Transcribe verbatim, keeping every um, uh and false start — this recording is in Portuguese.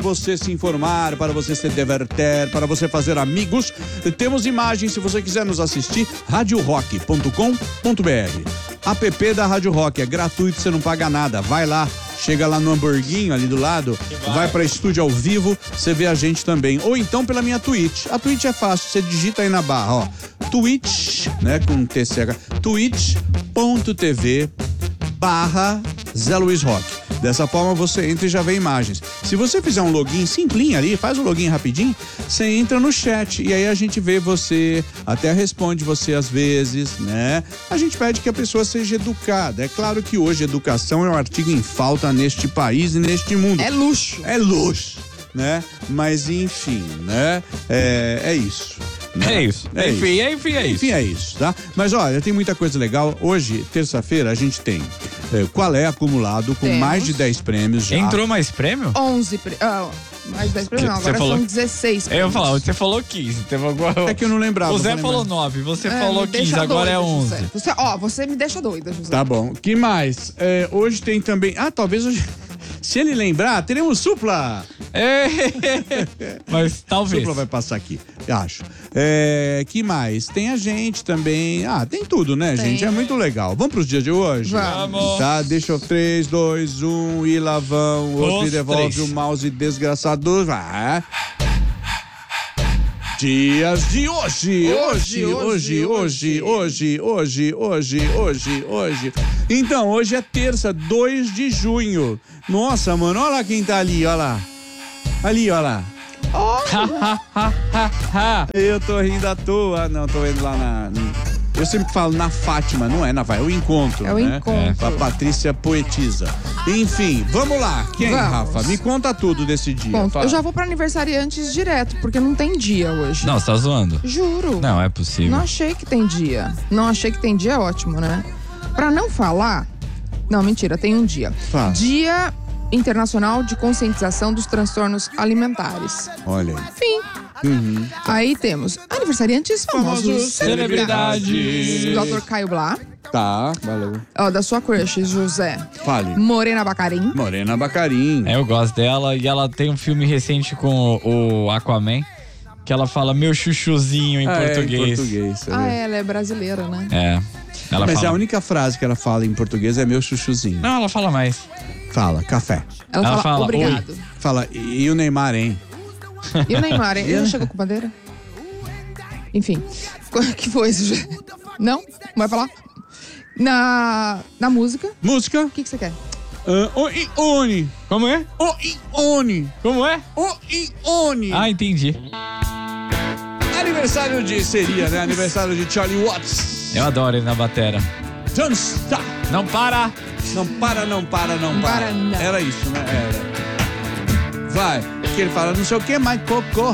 você se informar, para você se divertir, para você fazer amigos. Temos imagens, se você quiser nos assistir, rádio rock ponto com ponto br. App da Rádio Rock, é gratuito, você não paga nada. Vai lá, chega lá no hamburguinho ali do lado, vai, vai pra estúdio ao vivo, você vê a gente também. Ou então pela minha Twitch. A Twitch é fácil, você digita aí na barra, ó. Twitch, né, com T C H, twitch ponto tv barra Zé Luiz Rock. Dessa forma você entra e já vê imagens. Se você fizer um login simplinho ali, faz um login rapidinho, você entra no chat e aí a gente vê você, até responde você às vezes, né? A gente pede que a pessoa seja educada. É claro que hoje educação é um artigo em falta neste país e neste mundo. É luxo. É luxo, né? Mas enfim, né? É, é isso. Né? É isso. É enfim, isso. É, enfim, é isso. Enfim, é isso, tá? Mas olha, tem muita coisa legal. Hoje, terça-feira, a gente tem é, Qual é acumulado com Temos. mais de dez prêmios já. Entrou mais prêmio? onze prêmios. Ah, mais de dez prêmios, não. Você Agora falou- são dezesseis Eu prêmios. ia falar, você falou quinze. Teve alguma... É que eu não lembrava. O Zé vou falou lembrar. nove, você É, falou me deixa quinze, agora é doida, onze. José. Você, ó, você me deixa doida, José. Tá bom. Que mais? É, hoje tem também... Ah, talvez hoje... Se ele lembrar, teremos supla. É. Mas talvez. Supla vai passar aqui, acho. É, que mais? Tem a gente também. Ah, tem tudo, né, Tem. gente? É muito legal. Vamos pros dias de hoje? Vamos. Tá, deixa eu... três, dois, um e lá vão. Outro Os devolve três. o mouse desgraçado. Vai. Dias de hoje, hoje, hoje, hoje, hoje, hoje, hoje, hoje, hoje. Então, hoje é terça, dois de junho. Nossa, mano, olha lá quem tá ali, olha lá. Ali, olha lá. Eu tô rindo à toa. Não, tô indo lá na... Eu sempre falo na Fátima, não é na Vai, é o encontro, É o né? encontro. A Patrícia poetisa. Enfim, vamos lá. Quem, Vamos. Rafa? Me conta tudo desse dia. Bom, Fala. eu já vou pra aniversariantes direto, porque não tem dia hoje. Não, você tá zoando. Juro. Não, é possível. Não achei que tem dia. Não achei que tem dia, é ótimo, né? Pra não falar... Não, mentira, tem um dia. Fala. Dia Internacional de Conscientização dos Transtornos Alimentares. Olha aí. Enfim. Uhum. Aí temos aniversariantes famosos. Famosos celebridades. doutor Caio Blá. Tá, valeu. Ó, da sua crush, José. Fale. Morena Bacarim. Morena Bacarim. É, eu gosto dela e ela tem um filme recente com o, o Aquaman que ela fala meu chuchuzinho em Ah, é, português. em português. Ah, é. ela é brasileira, né? É. Ela Mas fala... a única frase que ela fala em português é meu chuchuzinho. Não, ela fala mais. Fala, café. Ela, Ela fala, fala, obrigado. Fala, e o Neymar, hein? E o Neymar, ele não chegou com bandeira? Enfim. O que foi isso? Não? Não vai falar? Na, na música, o Música. que, que você quer? Uh, o Ione. Como é? O Ione. Como é? O Ione. Ah, entendi. Aniversário de... Seria, né? Aniversário de Charlie Watts. Eu adoro ele na batera. Don't stop. Não para! Não para, não para, não Não para. para, não. Era isso, né? Era. Vai. Que ele fala não sei o que, mas cocô.